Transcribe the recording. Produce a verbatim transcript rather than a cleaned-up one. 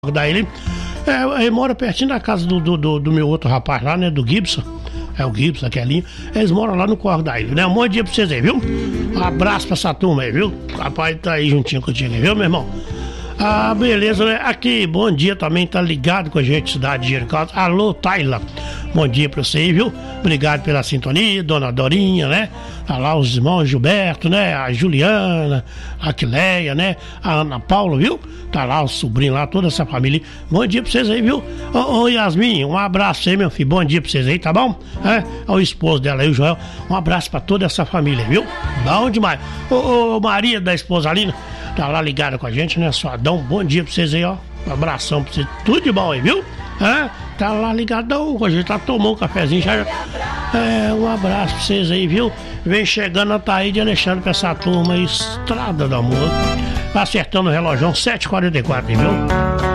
Daí ele, é, ele mora pertinho da casa do, do, do, do meu outro rapaz lá, né? Do Gibson. É o Gibson, aquele. Eles moram lá no Corre da Ilha, né? Um monte de dia pra vocês aí, viu? Um abraço pra essa turma aí, viu? O rapaz tá aí juntinho contigo aí, viu, meu irmão? Ah, beleza, né? Aqui, bom dia também, tá ligado com a gente, cidade de Jericó. Alô, Taila. Bom dia pra você aí, viu? Obrigado pela sintonia, dona Dorinha, né? Tá lá os irmãos Gilberto, né? A Juliana, a Quileia, né? A Ana Paula, viu? Tá lá o sobrinho lá, toda essa família. Bom dia pra vocês aí, viu? Ô, ô Yasmin, um abraço aí, meu filho. Bom dia pra vocês aí, tá bom? É, o esposo dela aí, o Joel. Um abraço pra toda essa família, viu? Bom demais. Ô, ô Maria da esposa Alina, tá lá ligada com a gente, né? Suadão, bom dia pra vocês aí, ó. Um abração pra vocês. Tudo de bom aí, viu? É, tá lá ligadão com a gente, tá tomando um cafezinho já. É, um abraço pra vocês aí, viu? Vem chegando a Taíde Alexandre pra essa turma aí, Estrada do Amor. Acertando o relógio, sete e quarenta e quatro, viu?